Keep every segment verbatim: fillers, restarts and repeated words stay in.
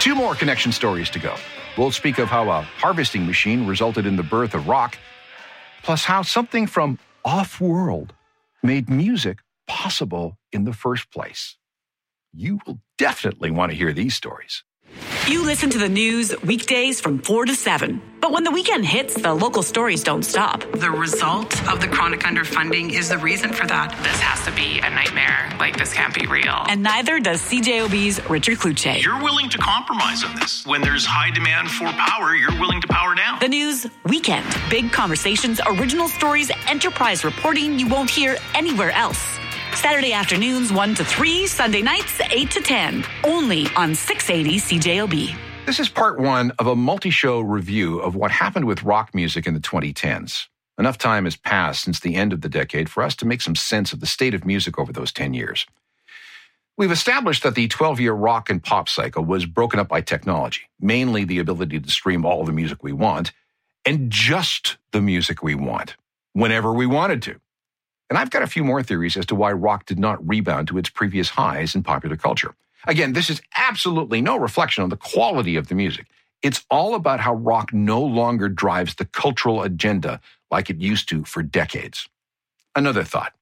Two more connection stories to go. We'll speak of how a harvesting machine resulted in the birth of rock, plus how something from off-world made music possible in the first place. You will definitely want to hear these stories. You listen to the news weekdays from four to seven. But when the weekend hits, the local stories don't stop. The result of the chronic underfunding is the reason for that. This has to be a nightmare. Like, this can't be real. And neither does C J O B's Richard Kluche. You're willing to compromise on this. When there's high demand for power, you're willing to power down. The news weekend. Big conversations, original stories, enterprise reporting you won't hear anywhere else. Saturday afternoons one to three, Sunday nights eight to ten. Only on six eighty C J O B. This is part one of a multi-show review of what happened with rock music in the twenty tens. Enough time has passed since the end of the decade for us to make some sense of the state of music over those ten years. We've established that the twelve-year rock and pop cycle was broken up by technology, mainly the ability to stream all the music we want, and just the music we want, whenever we wanted to. And I've got a few more theories as to why rock did not rebound to its previous highs in popular culture. Again, this is absolutely no reflection on the quality of the music. It's all about how rock no longer drives the cultural agenda like it used to for decades. Another thought.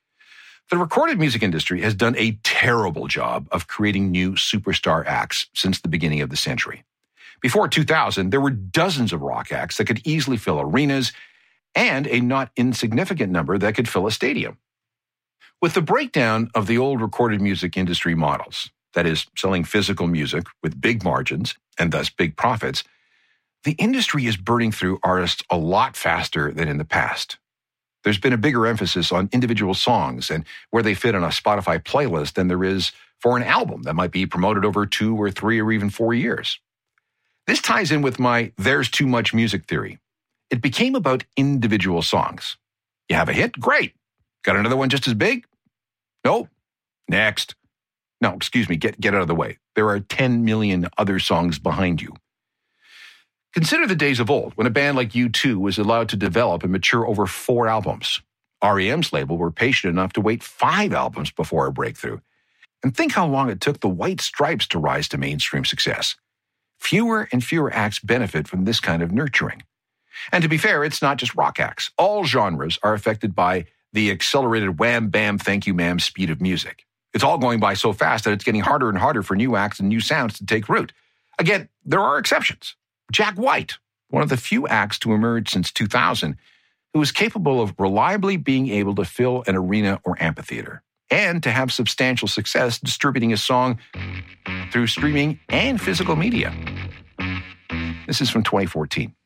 The recorded music industry has done a terrible job of creating new superstar acts since the beginning of the century. Before two thousand, there were dozens of rock acts that could easily fill arenas, and a not insignificant number that could fill a stadium. With the breakdown of the old recorded music industry models, that is, selling physical music with big margins and thus big profits, the industry is burning through artists a lot faster than in the past. There's been a bigger emphasis on individual songs and where they fit on a Spotify playlist than there is for an album that might be promoted over two or three or even four years. This ties in with my there's too much music theory. It became about individual songs. You have a hit? Great. Got another one just as big? No. Next. No, excuse me, get, get out of the way. There are ten million other songs behind you. Consider the days of old when a band like U two was allowed to develop and mature over four albums. R E M's label were patient enough to wait five albums before a breakthrough. And think how long it took the White Stripes to rise to mainstream success. Fewer and fewer acts benefit from this kind of nurturing. And to be fair, it's not just rock acts. All genres are affected by the accelerated wham, bam, thank you, ma'am speed of music. It's all going by so fast that it's getting harder and harder for new acts and new sounds to take root. Again, there are exceptions. Jack White, one of the few acts to emerge since two thousand, who was capable of reliably being able to fill an arena or amphitheater and to have substantial success distributing a song through streaming and physical media. This is from twenty fourteen.